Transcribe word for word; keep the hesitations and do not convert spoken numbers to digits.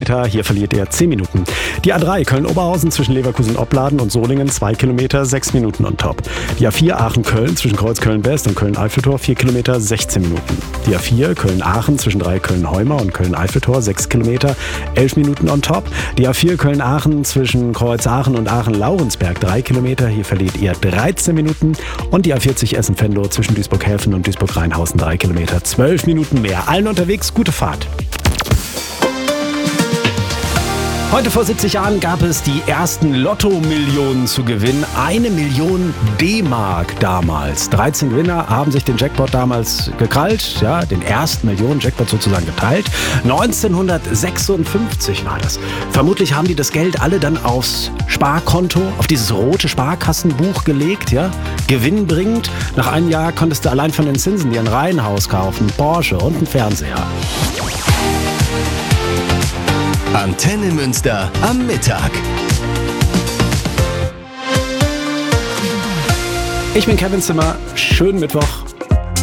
Kilometer, hier verliert ihr zehn Minuten. Die A drei Köln-Oberhausen zwischen Leverkusen-Opladen und Solingen, zwei Kilometer, sechs Minuten on top. Die A vier Aachen-Köln zwischen Kreuzköln-West und Köln-Eiffeltor, vier Kilometer, sechzehn Minuten. Die A vier Köln-Aachen zwischen Dreiecköln-Heumer und Köln-Eiffeltor, sechs Kilometer, elf Minuten on top. Die A vier Köln-Aachen zwischen Kreuz-Aachen und Aachen-Laurensberg, drei Kilometer, hier verliert ihr dreizehn Minuten. Und die A vierzig Essen-Venlo zwischen Duisburg-Häfen und Duisburg-Rheinhausen, drei Kilometer, zwölf Minuten mehr. Allen unterwegs, gute Fahrt. Heute vor siebzig Jahren gab es die ersten Lotto-Millionen zu gewinnen. Eine Million D-Mark damals. dreizehn Gewinner haben sich den Jackpot damals gekrallt, ja, den ersten Millionen-Jackpot sozusagen geteilt. neunzehnhundertsechsundfünfzig war das. Vermutlich haben die das Geld alle dann aufs Sparkonto, auf dieses rote Sparkassenbuch gelegt, ja, gewinnbringend. Nach einem Jahr konntest du allein von den Zinsen dir ein Reihenhaus kaufen, einen Porsche und einen Fernseher. Antenne Münster am Mittag. Ich bin Kevin Zimmer. Schönen Mittwoch.